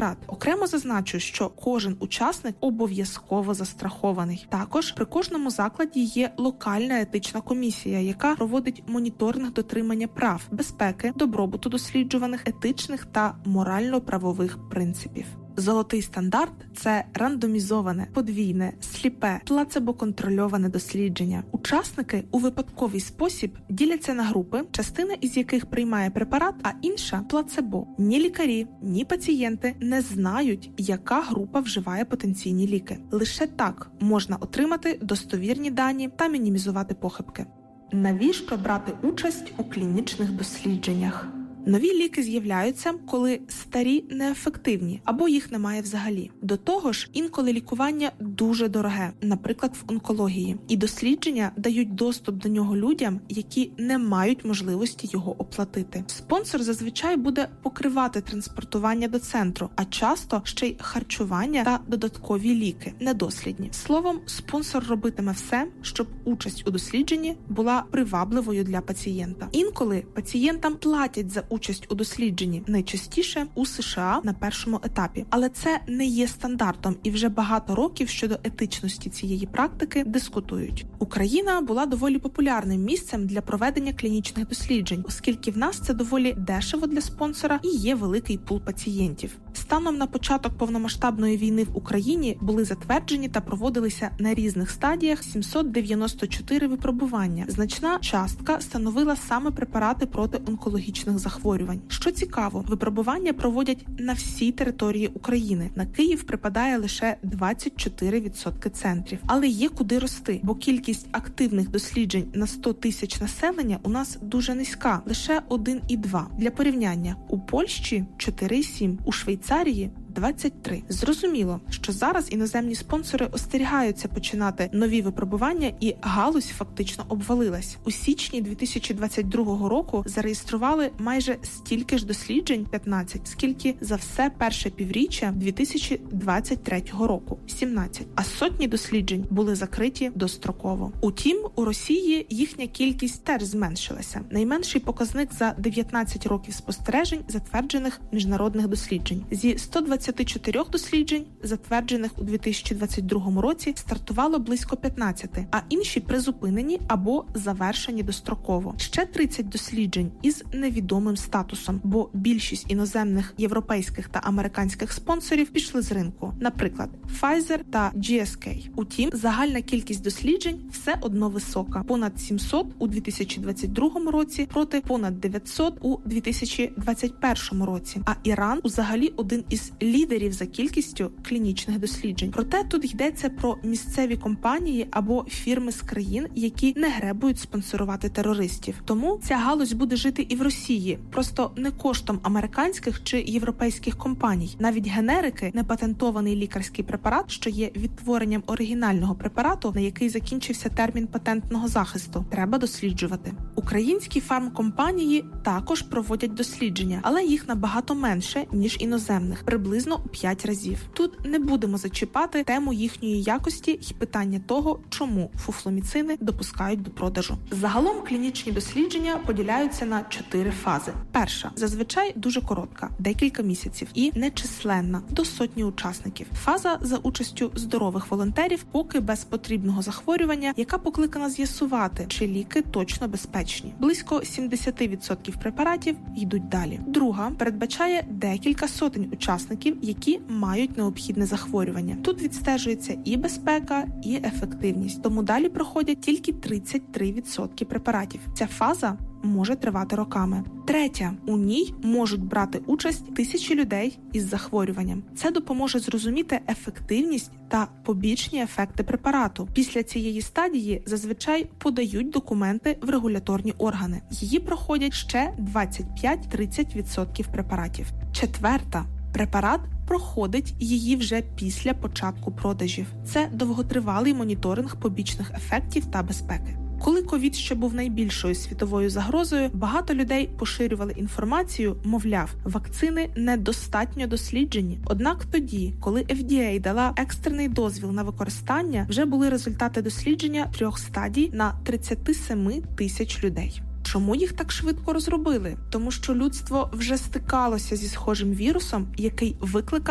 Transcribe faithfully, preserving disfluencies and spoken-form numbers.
препарат. Окремо зазначу, що кожен учасник обов'язково застрахований. Також при кожному закладі є локальна етична комісія, яка проводить моніторинг дотримання прав, безпеки, добробуту досліджуваних, етичних та морально-правових принципів. Золотий стандарт – це рандомізоване, подвійне, сліпе, плацебо-контрольоване дослідження. Учасники у випадковий спосіб діляться на групи, частина із яких приймає препарат, а інша – плацебо. Ні лікарі, ні пацієнти не знають, яка група вживає потенційні ліки. Лише так можна отримати достовірні дані та мінімізувати похибки. Навіщо брати участь у клінічних дослідженнях? Нові ліки з'являються, коли старі неефективні або їх немає взагалі. До того ж, інколи лікування дуже дороге, наприклад, в онкології. І дослідження дають доступ до нього людям, які не мають можливості його оплатити. Спонсор зазвичай буде покривати транспортування до центру, а часто ще й харчування та додаткові ліки, недослідні. Словом, спонсор робитиме все, щоб участь у дослідженні була привабливою для пацієнта. Інколи пацієнтам платять за участь у дослідженні, найчастіше у США на першому етапі. Але це не є стандартом, і вже багато років щодо етичності цієї практики дискутують. Україна була доволі популярним місцем для проведення клінічних досліджень, оскільки в нас це доволі дешево для спонсора і є великий пул пацієнтів. Станом на початок повномасштабної війни в Україні були затверджені та проводилися на різних стадіях сімсот дев'яносто чотири випробування. Значна частка становила саме препарати проти онкологічних захворювань. Що цікаво, випробування проводять на всій території України. На Київ припадає лише двадцять чотири відсотки центрів. Але є куди рости, бо кількість активних досліджень на сто тисяч населення у нас дуже низька, лише один і два. Для порівняння, у Польщі – чотири і сім, у Швейцарії – двадцять три. Зрозуміло, що зараз іноземні спонсори остерігаються починати нові випробування, і галузь фактично обвалилась. У січні дві тисячі двадцять другого року зареєстрували майже стільки ж досліджень, п'ятнадцять, скільки за все перше півріччя дві тисячі двадцять третього року, сімнадцять. А сотні досліджень були закриті достроково. Утім, у Росії їхня кількість теж зменшилася. Найменший показник за дев'ятнадцять років спостережень затверджених міжнародних досліджень. Зі сто двадцять чотирьох досліджень, затверджених у дві тисячі двадцять другому році, стартувало близько п'ятнадцяти, а інші призупинені або завершені достроково. Ще тридцять досліджень із невідомим статусом, бо більшість іноземних європейських та американських спонсорів пішли з ринку, наприклад, Pfizer та джі ес кей. Утім, загальна кількість досліджень все одно висока – понад сімсот у дві тисячі двадцять другому році проти понад дев'ятсот у дві тисячі двадцять першому році. А Іран взагалі один із лідерів за кількістю клінічних досліджень. Проте тут йдеться про місцеві компанії або фірми з країн, які не гребують спонсорувати терористів. Тому ця галузь буде жити і в Росії, просто не коштом американських чи європейських компаній. Навіть генерики, непатентований лікарський препарат, що є відтворенням оригінального препарату, на який закінчився термін патентного захисту, треба досліджувати. Українські фармкомпанії також проводять дослідження, але їх набагато менше, ніж іноземних, приблизно у п'ять разів. Тут не будемо зачіпати тему їхньої якості і питання того, чому фуфломіцини допускають до продажу. Загалом клінічні дослідження поділяються на чотири фази. Перша – зазвичай дуже коротка, декілька місяців, і нечисленна, до сотні учасників. Фаза за участю здорових волонтерів, поки без потрібного захворювання, яка покликана з'ясувати, чи ліки точно безпечні. Близько сімдесят відсотків препаратів йдуть далі. Друга передбачає декілька сотень учасників, які мають необхідне захворювання. Тут відстежується і безпека, і ефективність. Тому далі проходять тільки тридцять три відсотки препаратів. Ця фаза може тривати роками. Третя. У ній можуть брати участь тисячі людей із захворюванням. Це допоможе зрозуміти ефективність та побічні ефекти препарату. Після цієї стадії зазвичай подають документи в регуляторні органи. Її проходять ще двадцять п'ять - тридцять відсотків препаратів. Четверта. Препарат проходить її вже після початку продажів. Це довготривалий моніторинг побічних ефектів та безпеки. Коли ковід ще був найбільшою світовою загрозою, багато людей поширювали інформацію, мовляв, вакцини недостатньо досліджені. Однак тоді, коли еф ді ей дала екстрений дозвіл на використання, вже були результати дослідження трьох стадій на тридцять сім тисяч людей. Чому їх так швидко розробили? Тому що людство вже стикалося зі схожим вірусом, який викликав